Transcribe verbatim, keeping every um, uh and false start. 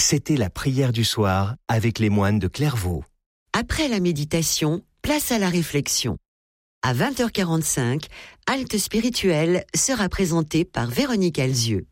C'était la prière du soir avec les moines de Clairvaux. Après la méditation, place à la réflexion. À vingt heures quarante-cinq, Halte spirituelle sera présentée par Véronique Alzieux.